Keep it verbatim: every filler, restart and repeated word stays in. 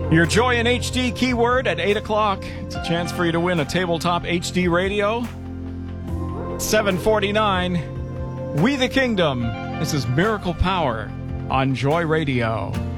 Your Joy in H D keyword at eight o'clock. It's a chance for you to win a tabletop H D radio. seven forty-nine. We the Kingdom. This is Miracle Power on Joy Radio.